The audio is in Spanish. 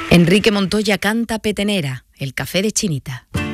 Enrique Montoya canta Petenera, el café de Chinita.